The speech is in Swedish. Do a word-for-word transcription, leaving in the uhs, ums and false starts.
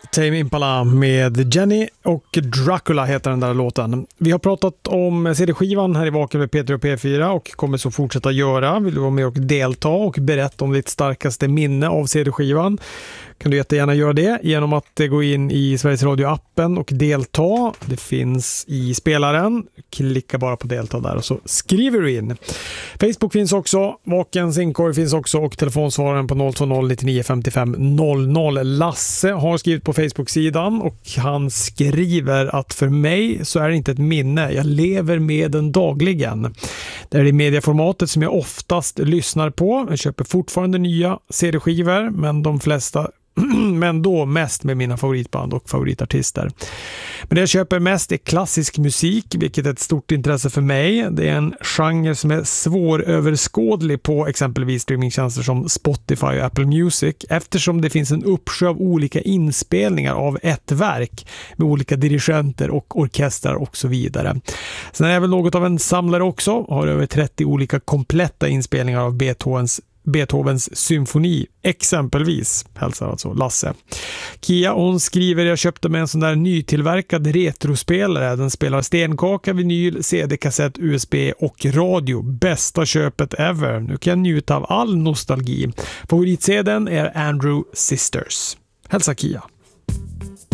Tame Impala med Jenny och Dracula heter den där låten. Vi har pratat om C D-skivan här i Vaken med Peter och P fyra och kommer så fortsätta göra. Vill du vara med och delta och berätta om ditt starkaste minne av C D-skivan? Kan du jättegärna göra det genom att gå in i Sveriges Radio-appen och delta. Det finns i spelaren. Klicka bara på delta där och så skriver du in. Facebook finns också, Vakens inkorg finns också och telefonsvararen på noll två noll nio nio fem fem noll noll. Lasse har skrivit på Facebook-sidan och han skriver att för mig så är det inte ett minne. Jag lever med den dagligen. Det är det medieformatet som jag oftast lyssnar på. Jag köper fortfarande nya C D-skivor men de flesta men då mest med mina favoritband och favoritartister. Men det jag köper mest är klassisk musik, vilket är ett stort intresse för mig. Det är en genre som är svåröverskådlig på exempelvis streamingtjänster som Spotify och Apple Music, eftersom det finns en uppsjö av olika inspelningar av ett verk med olika dirigenter och orkestrar och så vidare. Sen är jag väl något av en samlare också, har över trettio olika kompletta inspelningar av Beethovens Beethovens symfoni, exempelvis, hälsar alltså Lasse. Kia, hon skriver, jag köpte med en sån där nytillverkad retrospelare. Den spelar stenkaka, vinyl, C D-kassett, U S B och radio. Bästa köpet ever. Nu kan jag njuta av all nostalgi. Favorit-C D:n är Andrew Sisters. Hälsa Kia.